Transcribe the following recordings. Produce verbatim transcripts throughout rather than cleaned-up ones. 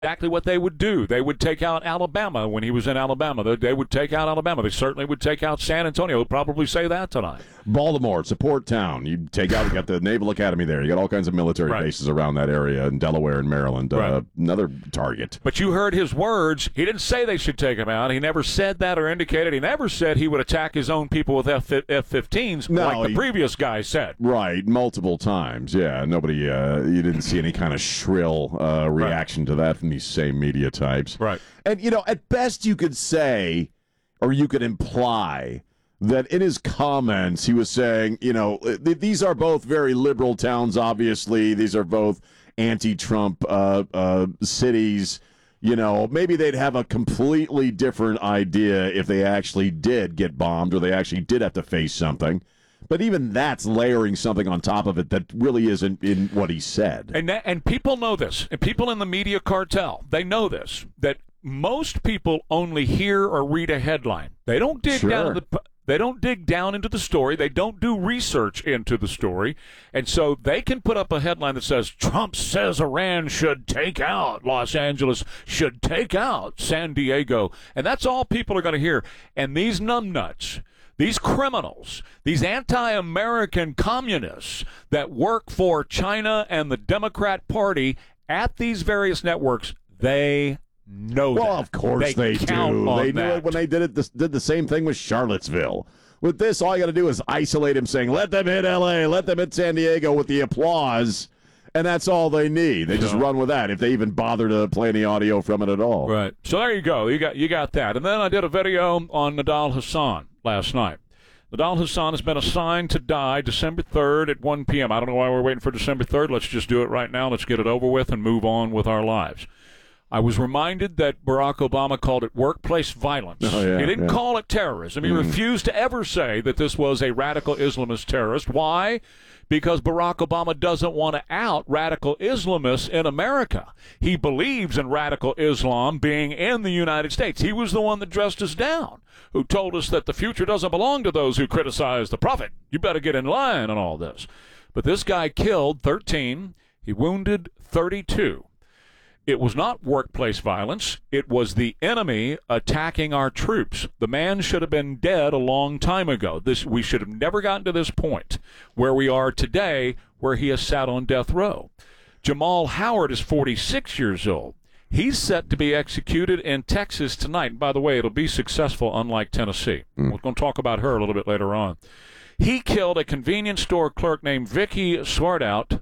exactly what they would do. They would take out Alabama when he was in Alabama. They, they would take out Alabama. They certainly would take out San Antonio. We'll probably say that tonight. Baltimore, it's a port town. You take out, you got the Naval Academy there. You got all kinds of military right. bases around that area in Delaware and Maryland. Right. Uh, another target. But you heard his words. He didn't say they should take him out. He never said that or indicated. He never said he would attack his own people with F fifteens no, like the he, previous guy said. Right, multiple times. Yeah, nobody, uh, you didn't see any kind of shrill uh, reaction right. to that from these same media types. Right. And, you know, at best you could say, or you could imply, that in his comments he was saying, you know, th- these are both very liberal towns, obviously. These are both anti-Trump uh, uh, cities. You know, maybe they'd have a completely different idea if they actually did get bombed or they actually did have to face something. But even that's layering something on top of it that really isn't in what he said. And that, and people know this. And people in the media cartel, they know this, that most people only hear or read a headline. They don't dig sure. down to the They don't dig down into the story. They don't do research into the story. And so they can put up a headline that says, Trump says Iran should take out Los Angeles, should take out San Diego. And that's all people are going to hear. And these numbnuts, these criminals, these anti-American communists that work for China and the Democrat Party at these various networks, they know well, that. of course they, they do. They knew it when they did it. This, did the same thing with Charlottesville. With this, all you got to do is isolate him, saying, "Let them hit L A, let them hit San Diego," with the applause, and that's all they need. They just yeah. run with that. If they even bother to play any audio from it at all. Right. So there you go. You got you got that. And then I did a video on Nidal Hasan last night. Nidal Hasan has been assigned to die December third at one p.m. I don't know why we're waiting for December third. Let's just do it right now. Let's get it over with and move on with our lives. I was reminded that Barack Obama called it workplace violence. Oh, yeah, he didn't yeah. call it terrorism. He mm. refused to ever say that this was a radical Islamist terrorist. Why? Because Barack Obama doesn't want to out radical Islamists in America. He believes in radical Islam being in the United States. He was the one that dressed us down, who told us that the future doesn't belong to those who criticize the prophet. You better get in line on all this. But this guy killed thirteen. He wounded thirty-two. It was not workplace violence. It was the enemy attacking our troops. The man should have been dead a long time ago. This we should have never gotten to this point where we are today, where he has sat on death row. Jamal Howard is forty-six years old. He's set to be executed in Texas tonight. And by the way, it'll be successful, unlike Tennessee. Mm. We're going to talk about her a little bit later on. He killed a convenience store clerk named Vicky Swartout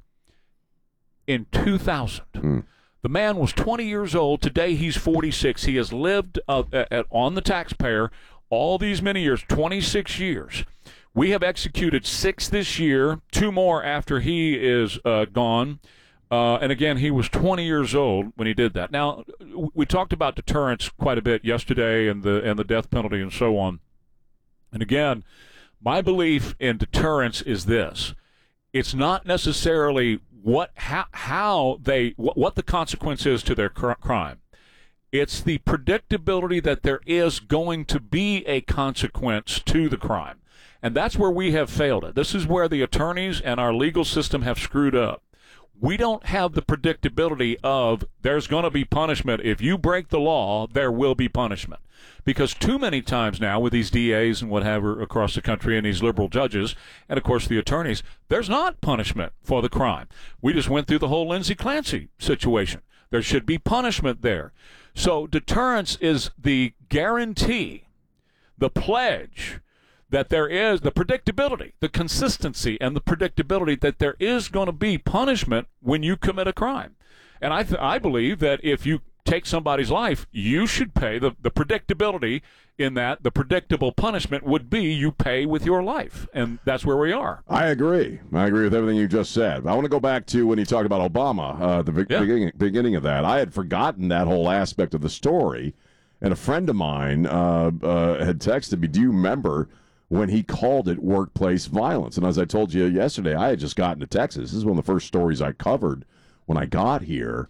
in two thousand. Mm. The man was twenty years old. Today he's forty-six. He has lived uh, at, on the taxpayer all these many years, twenty-six years. We have executed six this year, two more after he is uh, gone. Uh, and again, he was twenty years old when he did that. Now, we talked about deterrence quite a bit yesterday and the and the death penalty and so on. And again, my belief in deterrence is this. It's not necessarily what how how they what, what the consequence is to their cr- crime. It's the predictability that there is going to be a consequence to the crime. And that's where we have failed it. This is where the attorneys and our legal system have screwed up. We don't have the predictability of there's going to be punishment. If you break the law, there will be punishment. Because too many times now with these D As and whatever across the country and these liberal judges and, of course, the attorneys, there's not punishment for the crime. We just went through the whole Lindsey Clancy situation. There should be punishment there. So deterrence is the guarantee, the pledge that there is the predictability, the consistency, and the predictability that there is going to be punishment when you commit a crime. And I th- I believe that if you take somebody's life, you should pay the, the predictability in that. The predictable punishment would be you pay with your life, and that's where we are. I agree. I agree with everything you just said. I want to go back to when you talked about Obama, uh, the be- yeah. beginning, beginning of that. I had forgotten that whole aspect of the story, and a friend of mine uh, uh, had texted me, do you remember when he called it workplace violence? And as I told you yesterday, I had just gotten to Texas. This is one of the first stories I covered when I got here.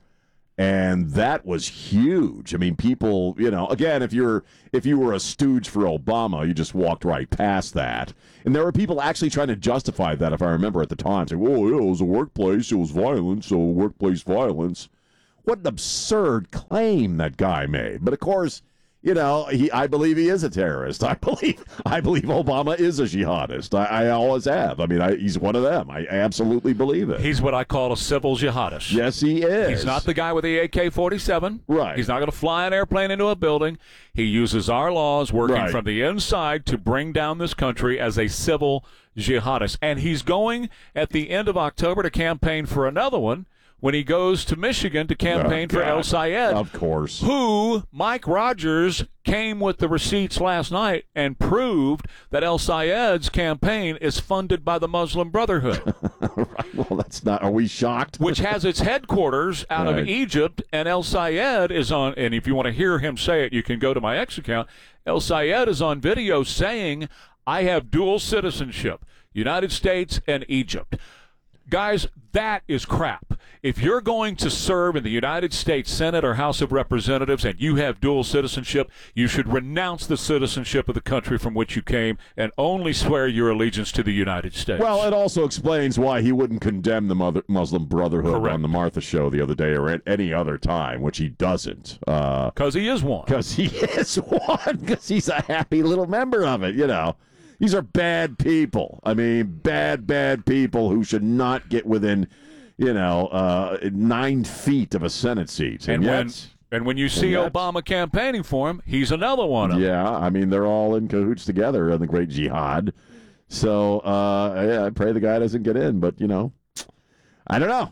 And that was huge. I mean, people, you know, again, if you're if you were a stooge for Obama, you just walked right past that. And there were people actually trying to justify that, if I remember at the time, saying, "Well, it was a workplace, it was violence, so workplace violence." what an absurd claim that guy made. But of course, you know, he I believe he is a terrorist. I believe I believe Obama is a jihadist. I, I always have. I mean, I, he's one of them. I, I absolutely believe it. He's what I call a civil jihadist. Yes, he is. He's not the guy with the A K forty-seven. Right. He's not going to fly an airplane into a building. He uses our laws, working Right. from the inside to bring down this country as a civil jihadist. And he's going at the end of October to campaign for another one when he goes to Michigan to campaign Oh, for God. El Sayed. Of course. Who, Mike Rogers, came with the receipts last night and proved that El Sayed's campaign is funded by the Muslim Brotherhood. Right. Well, that's not. Are we shocked? Which has its headquarters out Right. of Egypt, and El Sayed is on, and if you want to hear him say it, you can go to my X account. El Sayed is on video saying, I have dual citizenship, United States and Egypt. Guys, that is crap. If you're going to serve in the United States Senate or House of Representatives and you have dual citizenship, you should renounce the citizenship of the country from which you came and only swear your allegiance to the United States. Well, it also explains why he wouldn't condemn the Mother- Muslim Brotherhood Correct. on the Martha Show the other day or at any other time, which he doesn't. Uh, Because he is one. Because he is one. Because he's a happy little member of it, you know. These are bad people. I mean, bad, bad people who should not get within, you know, uh, nine feet of a Senate seat. And, And yet, when and when you see yet- Obama campaigning for him, he's another one of them. yeah, I mean, they're all in cahoots together in the great jihad. So, uh, yeah, I pray the guy doesn't get in, but, you know, I don't know.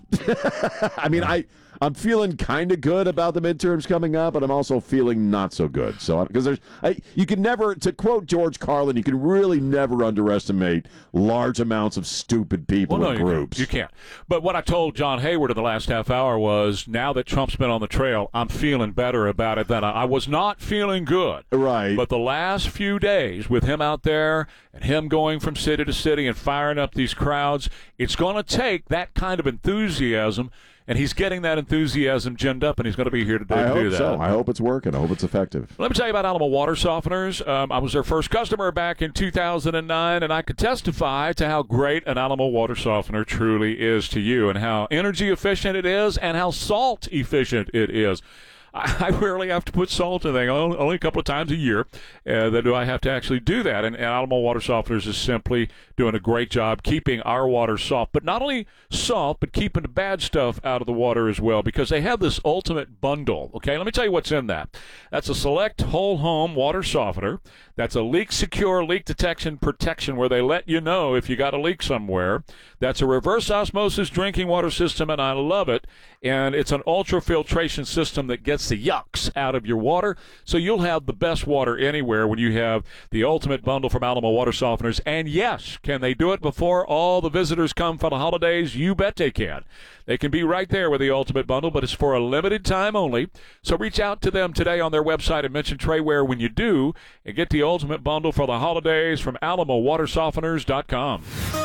I mean, I, I'm feeling kind of good about the midterms coming up, but I'm also feeling not so good. So, because there's, I, you can never, to quote George Carlin, you can really never underestimate large amounts of stupid people Well, no, and you can't. groups. You can't. But what I told John Hayward in the last half hour was, now that Trump's been on the trail, I'm feeling better about it than I, I was not feeling good. Right. But the last few days with him out there and him going from city to city and firing up these crowds, it's going to take that kind of enthusiasm, and he's getting that enthusiasm ginned up, and he's going to be here today I to hope do that. so. I hope it's working. I hope it's effective. Let me tell you about Alamo Water Softeners. Um, I was their first customer back in two thousand nine, and I could testify to how great an Alamo Water Softener truly is to you and how energy efficient it is and how salt efficient it is. I rarely have to put salt in things, only a couple of times a year uh, that do I have to actually do that. And, and Alamo Water Softeners is simply doing a great job keeping our water soft. But not only salt, but keeping the bad stuff out of the water as well, because they have this ultimate bundle. Okay, let me tell you what's in that. That's a select whole home water softener. That's a leak secure leak detection protection where they let you know if you got a leak somewhere. That's a reverse osmosis drinking water system, and I love it. And it's an ultrafiltration system that gets the yucks out of your water, so you'll have the best water anywhere when you have the ultimate bundle from Alamo Water Softeners. And yes, can they do it before all the visitors come for the holidays? You bet they can. They can be right there with the ultimate bundle, but it's for a limited time only. So reach out to them today on their website and mention Trayware when you do, and get the ultimate bundle for the holidays from alamo water softeners dot com.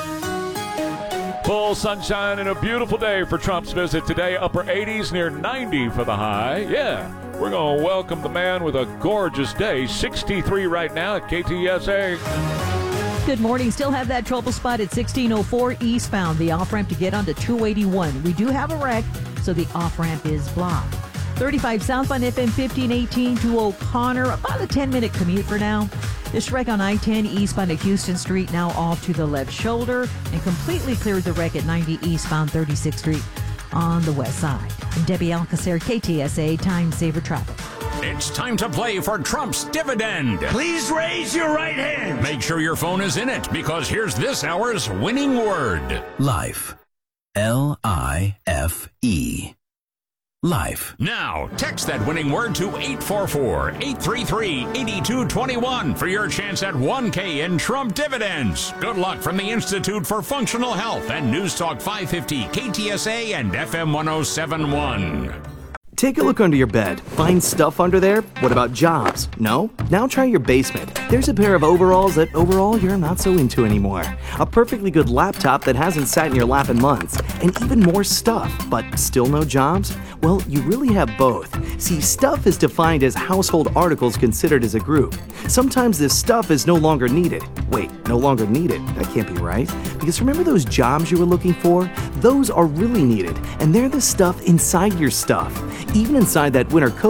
Full sunshine and a beautiful day for Trump's visit today. Upper eighties, near ninety for the high. Yeah, we're going to welcome the man with a gorgeous day. sixty-three right now at K T S A. Good morning. Still have that trouble spot at sixteen oh four eastbound, the off-ramp to get onto two eighty-one. We do have a wreck, so the off-ramp is blocked. thirty-five southbound F M fifteen eighteen to O'Connor, about a ten-minute commute for now. This wreck on I ten eastbound at Houston Street now off to the left shoulder, and completely cleared the wreck at ninety eastbound thirty-sixth Street on the west side. I'm Debbie Alcacer, K T S A Time Saver Traffic. It's time to play for Trump's dividend. Please raise your right hand. Make sure your phone is in it, because here's this hour's winning word. Life. L I F E. Life. Now, text that winning word to eight four four, eight three three, eight two two one for your chance at one K in Trump dividends. Good luck from the Institute for Functional Health and News Talk five fifty, K T S A and F M one oh seven point one. Take a look under your bed. Find stuff under there? What about jobs? No? Now try your basement. There's a pair of overalls that overall you're not so into anymore. A perfectly good laptop that hasn't sat in your lap in months. And even more stuff, but still no jobs? Well, you really have both. See, stuff is defined as household articles considered as a group. Sometimes this stuff is no longer needed. Wait, no longer needed? That can't be right. Because remember those jobs you were looking for? Those are really needed, and they're the stuff inside your stuff. Even inside that winter coat